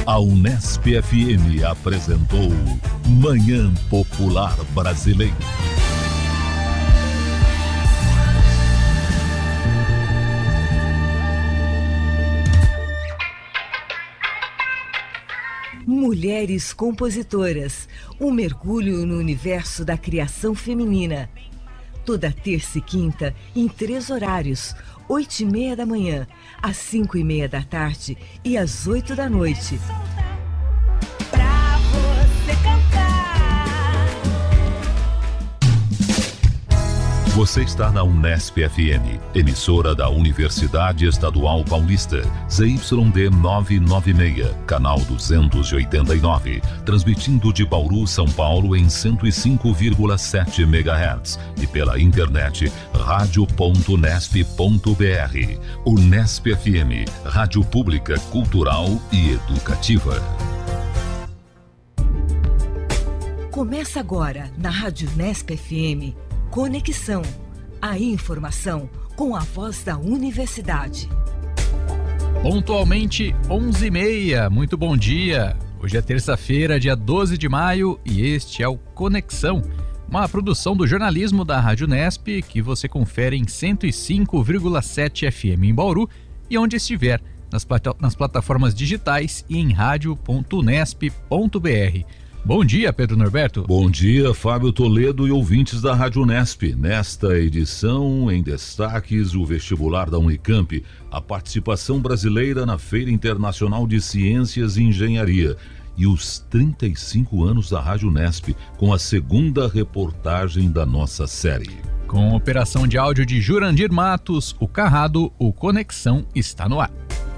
A Unesp FM apresentou Manhã Popular Brasileira. Mulheres compositoras, um mergulho no universo da criação feminina. Toda terça e quinta, em 3 horários, 8h30 da manhã, às 5h30 da tarde e às 8 da noite. Pra você cantar. Você está na Unesp FM, emissora da Universidade Estadual Paulista, ZYD 996, canal 289, transmitindo de Bauru, São Paulo em 105,7 MHz e pela internet radio.unesp.br. Unesp FM, rádio pública, cultural e educativa. Começa agora na Rádio Unesp FM. Conexão, a informação com a voz da universidade. Pontualmente 11h30, muito bom dia. Hoje é terça-feira, dia 12 de maio e este é o Conexão, uma produção do jornalismo da Rádio Unesp que você confere em 105,7 FM em Bauru e onde estiver, nas plataformas digitais e em radio.unesp.br. Bom dia, Pedro Norberto. Bom dia, Fábio Toledo e ouvintes da Rádio Unesp. Nesta edição, em destaques, o vestibular da Unicamp, a participação brasileira na Feira Internacional de Ciências e Engenharia e os 35 anos da Rádio Unesp, com a segunda reportagem da nossa série. Com operação de áudio de Jurandir Matos, o Carrado, o Conexão está no ar.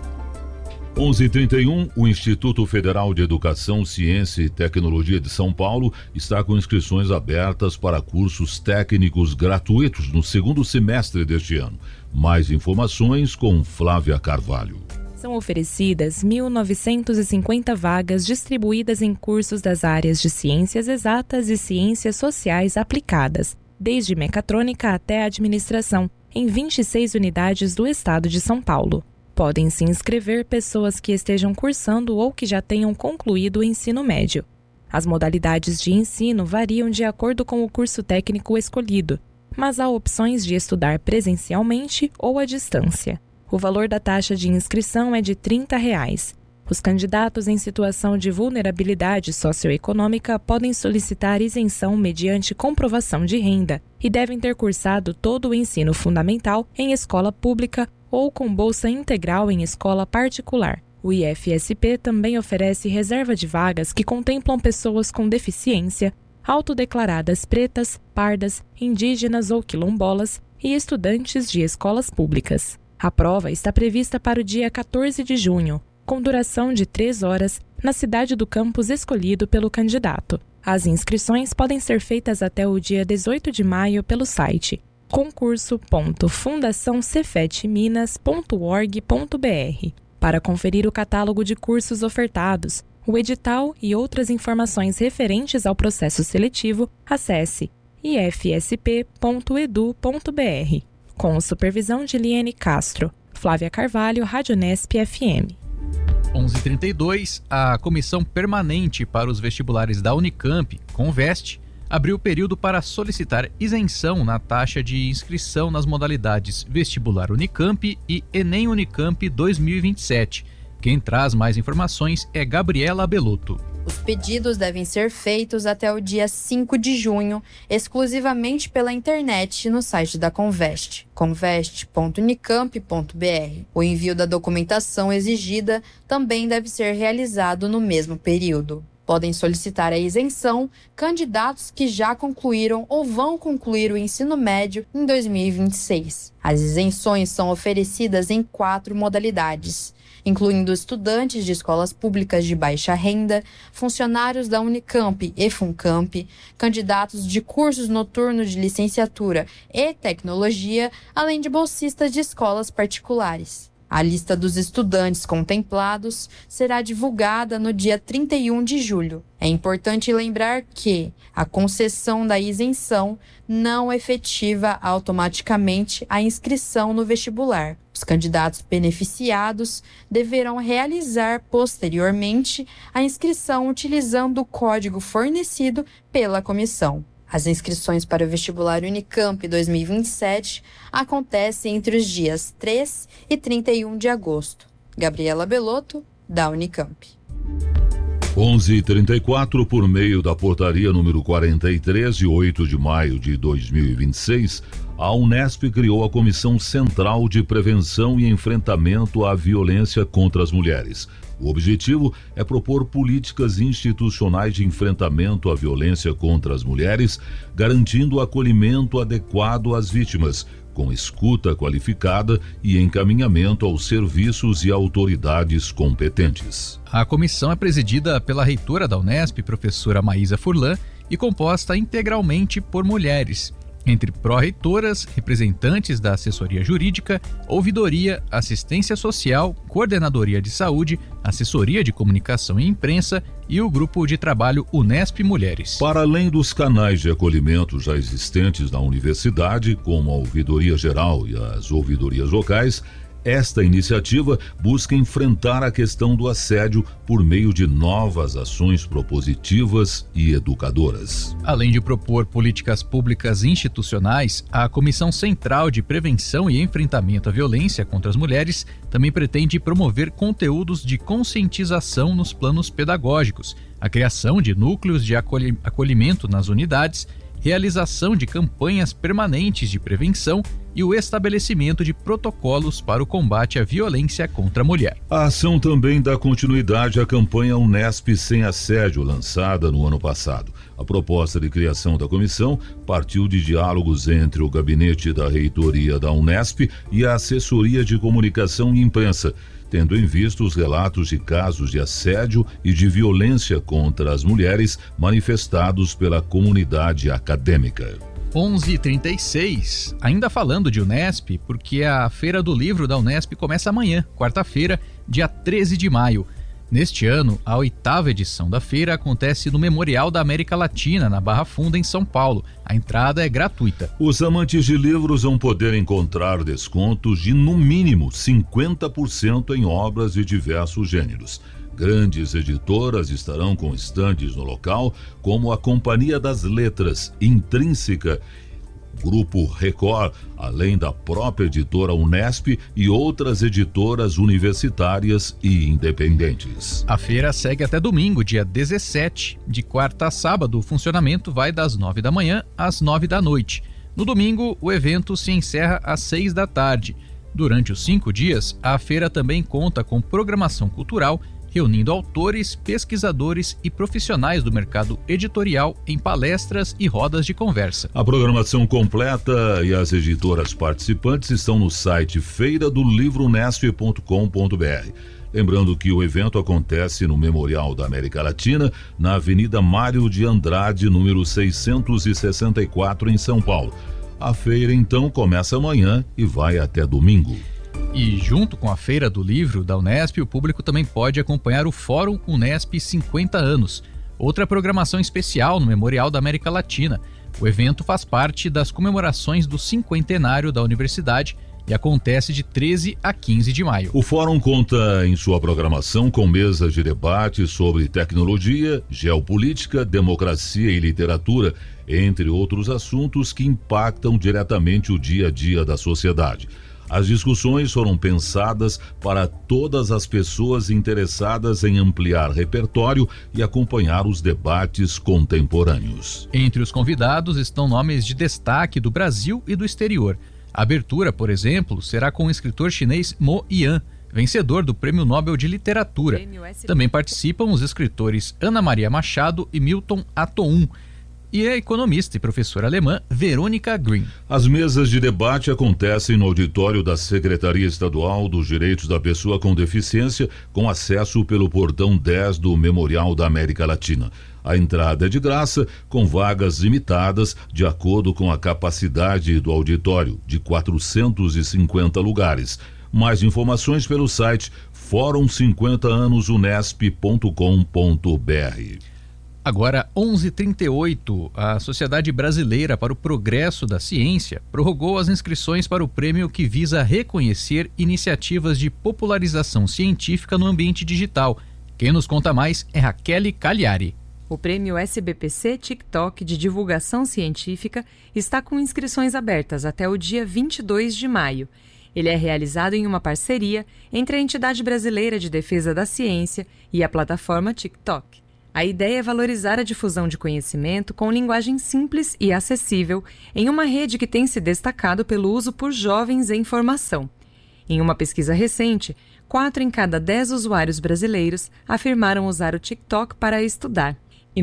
11h31, o Instituto Federal de Educação, Ciência e Tecnologia de São Paulo está com inscrições abertas para cursos técnicos gratuitos no segundo semestre deste ano. Mais informações com Flávia Carvalho. São oferecidas 1.950 vagas distribuídas em cursos das áreas de Ciências Exatas e Ciências Sociais Aplicadas, desde mecatrônica até administração, em 26 unidades do estado de São Paulo. Podem se inscrever pessoas que estejam cursando ou que já tenham concluído o ensino médio. As modalidades de ensino variam de acordo com o curso técnico escolhido, mas há opções de estudar presencialmente ou à distância. O valor da taxa de inscrição é de R$ 30. Os candidatos em situação de vulnerabilidade socioeconômica podem solicitar isenção mediante comprovação de renda e devem ter cursado todo o ensino fundamental em escola pública ou com bolsa integral em escola particular. O IFSP também oferece reserva de vagas que contemplam pessoas com deficiência, autodeclaradas pretas, pardas, indígenas ou quilombolas e estudantes de escolas públicas. A prova está prevista para o dia 14 de junho, com duração de 3 horas, na cidade do campus escolhido pelo candidato. As inscrições podem ser feitas até o dia 18 de maio pelo site concurso.fundaçãocefetminas.org.br. Para conferir o catálogo de cursos ofertados, o edital e outras informações referentes ao processo seletivo, acesse ifsp.edu.br. Com supervisão de Liene Castro. Flávia Carvalho, Rádio Unesp FM. 11h32, a Comissão Permanente para os Vestibulares da Unicamp, Conveste, abriu o período para solicitar isenção na taxa de inscrição nas modalidades Vestibular Unicamp e Enem Unicamp 2027. Quem traz mais informações é Gabriela Belotto. Os pedidos devem ser feitos até o dia 5 de junho, exclusivamente pela internet no site da Conveste, conveste.unicamp.br. O envio da documentação exigida também deve ser realizado no mesmo período. Podem solicitar a isenção candidatos que já concluíram ou vão concluir o ensino médio em 2026. As isenções são oferecidas em 4 modalidades, incluindo estudantes de escolas públicas de baixa renda, funcionários da Unicamp e Funcamp, candidatos de cursos noturnos de licenciatura e tecnologia, além de bolsistas de escolas particulares. A lista dos estudantes contemplados será divulgada no dia 31 de julho. É importante lembrar que a concessão da isenção não efetiva automaticamente a inscrição no vestibular. Os candidatos beneficiados deverão realizar posteriormente a inscrição utilizando o código fornecido pela comissão. As inscrições para o vestibular Unicamp 2027 acontecem entre os dias 3 e 31 de agosto. Gabriela Belotto, da Unicamp. 11h34, por meio da portaria número 43, de 8 de maio de 2026, a Unesp criou a Comissão Central de Prevenção e Enfrentamento à Violência contra as Mulheres. O objetivo é propor políticas institucionais de enfrentamento à violência contra as mulheres, garantindo o acolhimento adequado às vítimas, com escuta qualificada e encaminhamento aos serviços e autoridades competentes. A comissão é presidida pela reitora da Unesp, professora Maísa Furlan, e composta integralmente por mulheres, entre pró-reitoras, representantes da assessoria jurídica, ouvidoria, assistência social, coordenadoria de saúde, assessoria de comunicação e imprensa e o grupo de trabalho Unesp Mulheres. Para além dos canais de acolhimento já existentes na universidade, como a ouvidoria geral e as ouvidorias locais, esta iniciativa busca enfrentar a questão do assédio por meio de novas ações propositivas e educadoras. Além de propor políticas públicas institucionais, a Comissão Central de Prevenção e Enfrentamento à Violência contra as Mulheres também pretende promover conteúdos de conscientização nos planos pedagógicos, a criação de núcleos de acolhimento nas unidades, realização de campanhas permanentes de prevenção e o estabelecimento de protocolos para o combate à violência contra a mulher. A ação também dá continuidade à campanha Unesp Sem Assédio, lançada no ano passado. A proposta de criação da comissão partiu de diálogos entre o gabinete da reitoria da Unesp e a assessoria de comunicação e imprensa, tendo em vista os relatos de casos de assédio e de violência contra as mulheres manifestados pela comunidade acadêmica. 11h36, ainda falando de Unesp, porque a Feira do Livro da Unesp começa amanhã, quarta-feira, dia 13 de maio. Neste ano, a 8ª edição da feira acontece no Memorial da América Latina, na Barra Funda, em São Paulo. A entrada é gratuita. Os amantes de livros vão poder encontrar descontos de, no mínimo, 50% em obras de diversos gêneros. Grandes editoras estarão com estandes no local, como a Companhia das Letras, Intrínseca, Grupo Record, além da própria editora Unesp e outras editoras universitárias e independentes. A feira segue até domingo, dia 17. De quarta a sábado, o funcionamento vai das 9 da manhã às 9 da noite. No domingo, o evento se encerra às 6 da tarde. Durante os 5 dias, a feira também conta com programação cultural, reunindo autores, pesquisadores e profissionais do mercado editorial em palestras e rodas de conversa. A programação completa e as editoras participantes estão no site feiradolivrounesp.com.br. Lembrando que o evento acontece no Memorial da América Latina, na Avenida Mário de Andrade, número 664, em São Paulo. A feira, então, começa amanhã e vai até domingo. E junto com a Feira do Livro da Unesp, o público também pode acompanhar o Fórum Unesp 50 anos, outra programação especial no Memorial da América Latina. O evento faz parte das comemorações do 50º da universidade e acontece de 13 a 15 de maio. O Fórum conta em sua programação com mesas de debate sobre tecnologia, geopolítica, democracia e literatura, entre outros assuntos que impactam diretamente o dia a dia da sociedade. As discussões foram pensadas para todas as pessoas interessadas em ampliar repertório e acompanhar os debates contemporâneos. Entre os convidados estão nomes de destaque do Brasil e do exterior. A abertura, por exemplo, será com o escritor chinês Mo Yan, vencedor do Prêmio Nobel de Literatura. Também participam os escritores Ana Maria Machado e Milton Atoum, e a economista e professora alemã Verônica Green. As mesas de debate acontecem no auditório da Secretaria Estadual dos Direitos da Pessoa com Deficiência, com acesso pelo portão 10 do Memorial da América Latina. A entrada é de graça, com vagas limitadas, de acordo com a capacidade do auditório, de 450 lugares. Mais informações pelo site forum50anosunesp.com.br. Agora, 11h38, a Sociedade Brasileira para o Progresso da Ciência prorrogou as inscrições para o prêmio que visa reconhecer iniciativas de popularização científica no ambiente digital. Quem nos conta mais é Raquel Cagliari. O prêmio SBPC TikTok de divulgação científica está com inscrições abertas até o dia 22 de maio. Ele é realizado em uma parceria entre a Entidade Brasileira de Defesa da Ciência e a plataforma TikTok. A ideia é valorizar a difusão de conhecimento com linguagem simples e acessível em uma rede que tem se destacado pelo uso por jovens em formação. Em uma pesquisa recente, 4 em cada 10 usuários brasileiros afirmaram usar o TikTok para estudar. E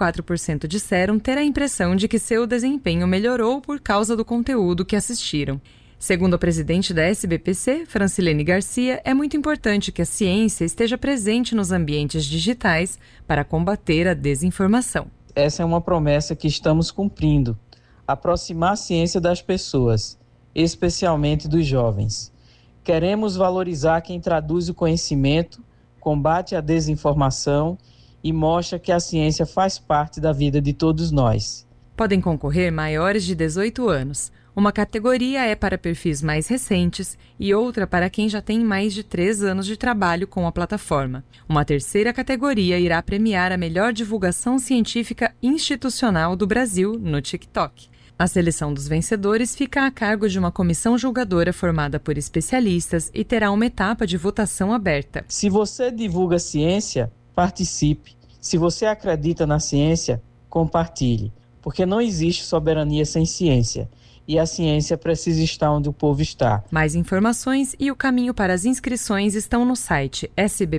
94% disseram ter a impressão de que seu desempenho melhorou por causa do conteúdo que assistiram. Segundo a presidente da SBPC, Francilene Garcia, é muito importante que a ciência esteja presente nos ambientes digitais para combater a desinformação. Essa é uma promessa que estamos cumprindo: aproximar a ciência das pessoas, especialmente dos jovens. Queremos valorizar quem traduz o conhecimento, combate a desinformação e mostra que a ciência faz parte da vida de todos nós. Podem concorrer maiores de 18 anos. Uma categoria é para perfis mais recentes e outra para quem já tem mais de 3 anos de trabalho com a plataforma. Uma terceira categoria irá premiar a melhor divulgação científica institucional do Brasil no TikTok. A seleção dos vencedores fica a cargo de uma comissão julgadora formada por especialistas e terá uma etapa de votação aberta. Se você divulga ciência, participe. Se você acredita na ciência, compartilhe. Porque não existe soberania sem ciência. E a ciência precisa estar onde o povo está. Mais informações e o caminho para as inscrições estão no site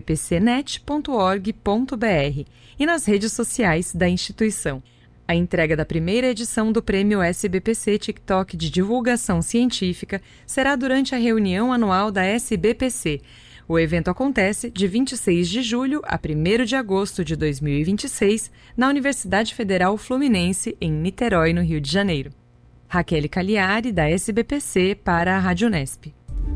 sbpcnet.org.br e nas redes sociais da instituição. A entrega da primeira edição do Prêmio SBPC TikTok de Divulgação Científica será durante a reunião anual da SBPC. O evento acontece de 26 de julho a 1º de agosto de 2026 na Universidade Federal Fluminense, em Niterói, no Rio de Janeiro. Raquel Cagliari, da SBPC, para a Rádio Unesp.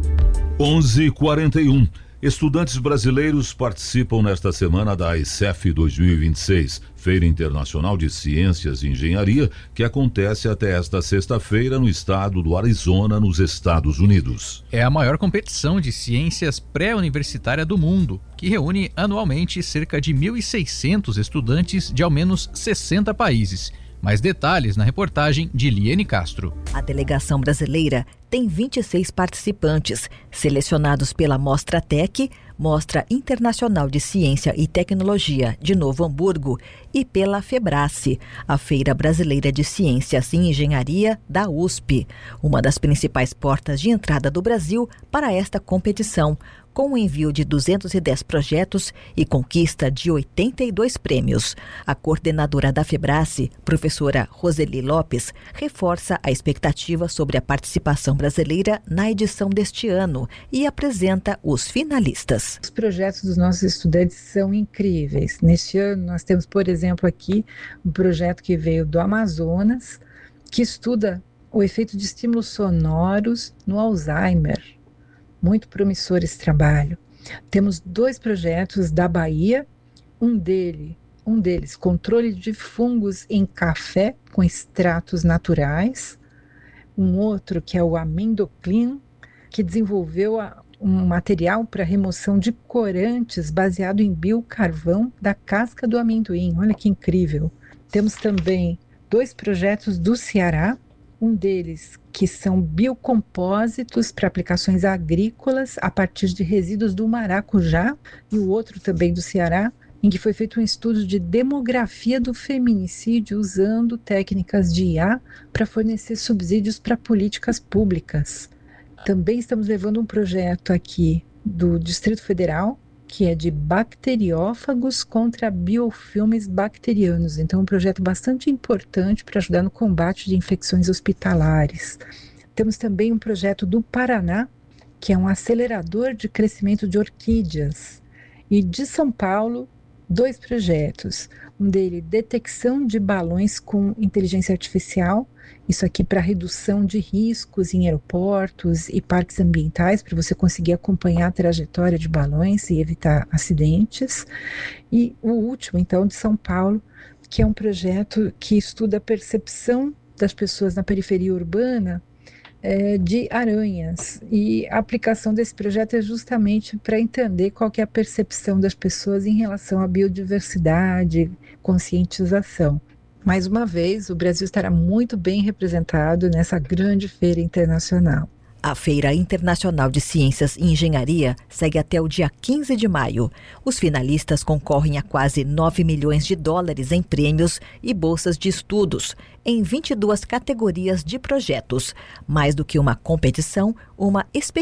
11h41. Estudantes brasileiros participam nesta semana da ICEF 2026, Feira Internacional de Ciências e Engenharia, que acontece até esta sexta-feira no estado do Arizona, nos Estados Unidos. É a maior competição de ciências pré-universitária do mundo, que reúne anualmente cerca de 1.600 estudantes de ao menos 60 países. Mais detalhes na reportagem de Liene Castro. A delegação brasileira tem 26 participantes, selecionados pela Mostra Tech, Mostra Internacional de Ciência e Tecnologia de Novo Hamburgo, e pela FEBRACE, a Feira Brasileira de Ciências e Engenharia da USP, uma das principais portas de entrada do Brasil para esta competição, com o envio de 210 projetos e conquista de 82 prêmios. A coordenadora da FEBRACE, professora Roseli Lopes, reforça a expectativa sobre a participação brasileira na edição deste ano e apresenta os finalistas. Os projetos dos nossos estudantes são incríveis. Neste ano nós temos, por exemplo, aqui um projeto que veio do Amazonas, que estuda o efeito de estímulos sonoros no Alzheimer. Muito promissor esse trabalho. Temos 2 projetos da Bahia, um deles, controle de fungos em café com extratos naturais, um outro que é o Amendoclin, que desenvolveu um material para remoção de corantes baseado em biocarvão da casca do amendoim. Olha que incrível. Temos também 2 projetos do Ceará, um deles que são biocompósitos para aplicações agrícolas a partir de resíduos do maracujá, e o outro também do Ceará, em que foi feito um estudo de demografia do feminicídio usando técnicas de IA para fornecer subsídios para políticas públicas. Também estamos levando um projeto aqui do Distrito Federal, que é de bacteriófagos contra biofilmes bacterianos. Então, um projeto bastante importante para ajudar no combate de infecções hospitalares. Temos também um projeto do Paraná, que é um acelerador de crescimento de orquídeas. E de São Paulo, 2 projetos. Um dele, detecção de balões com inteligência artificial, isso aqui para redução de riscos em aeroportos e parques ambientais, para você conseguir acompanhar a trajetória de balões e evitar acidentes. E o último, então, de São Paulo, que é um projeto que estuda a percepção das pessoas na periferia urbana de aranhas, e a aplicação desse projeto é justamente para entender qual que é a percepção das pessoas em relação à biodiversidade, conscientização. Mais uma vez, o Brasil estará muito bem representado nessa grande feira internacional. A Feira Internacional de Ciências e Engenharia segue até o dia 15 de maio. Os finalistas concorrem a quase 9 milhões de dólares em prêmios e bolsas de estudos, em 22 categorias de projetos. Mais do que uma competição, uma experiência